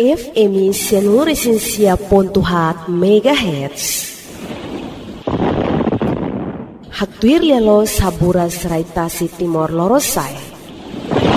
FM Seluruh Pontuhat MHz. Hatuir lialo sabura serai tasi Timor Lorosai.